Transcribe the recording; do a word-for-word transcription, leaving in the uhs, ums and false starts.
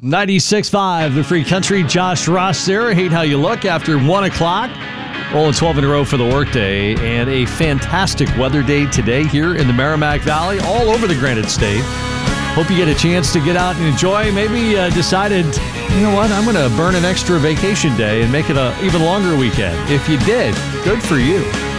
ninety-six point five, the Free Country. Josh Ross there. Hate how you look after one o'clock. Rolling twelve in a row for the workday, and a fantastic weather day today here in the Merrimack Valley, all over the Granite State. Hope you get a chance to get out and enjoy. Maybe uh, decided, you know what, I'm going to burn an extra vacation day and make it an even longer weekend. If you did, good for you.